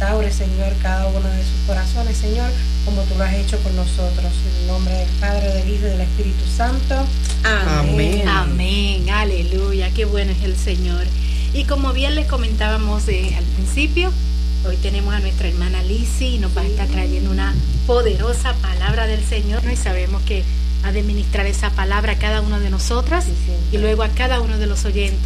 restaure, Señor, cada uno de sus corazones, Señor, como tú lo has hecho con nosotros. En el nombre del Padre, del Hijo y del Espíritu Santo. Amén. Amén. Aleluya. Qué bueno es el Señor. Y como bien les comentábamos al principio, hoy tenemos a nuestra hermana Lizzy y nos va a estar trayendo una poderosa palabra del Señor, ¿no? Y sabemos que ha de ministrar esa palabra a cada uno de nosotras y luego a cada uno de los oyentes.